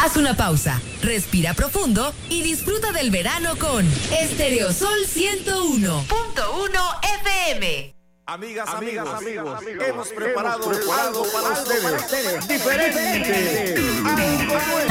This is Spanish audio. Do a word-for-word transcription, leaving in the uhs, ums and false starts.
Haz una pausa, respira profundo y disfruta del verano con Estereosol ciento uno punto uno F M. Amigas, amigas, amigos, amigos, hemos preparado, hemos preparado algo para, para ustedes, ustedes diferente, algo nuevo.